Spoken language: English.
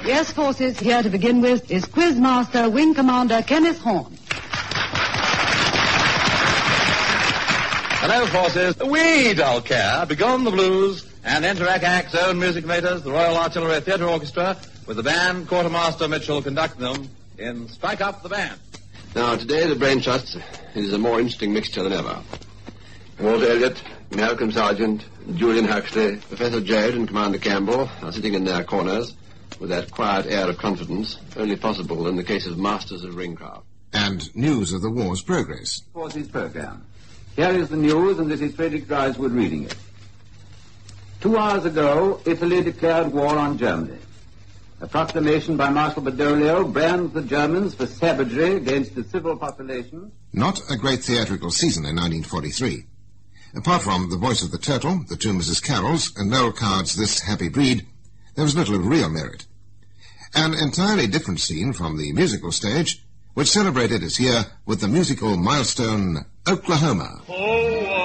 Yes, forces, here to begin with is Quizmaster Wing Commander Kenneth Horne. Hello, forces. We dull care, begone the blues, and enter Ac's own music makers, the Royal Artillery Theatre Orchestra, with the band Quartermaster Mitchell conducting them in Strike Up the Band. Now, today the Brain Trust is a more interesting mixture than ever. Walter Elliot, Malcolm Sargent, Julian Huxley, Professor Joad and Commander Campbell are sitting in their corners with that quiet air of confidence only possible in the case of masters of ringcraft. And news of the war's progress. Forces program. Here is the news, and this is Frederick Dryeswood reading it. 2 hours ago, Italy declared war on Germany. A proclamation by Marshal Badoglio brands the Germans for savagery against the civil population. Not a great theatrical season in 1943. Apart from The Voice of the Turtle, The Two Mrs. Carrolls, and Noel Coward's This Happy Breed, there was little of real merit. An entirely different scene from the musical stage, which celebrated its year with the musical milestone Oklahoma. Oh,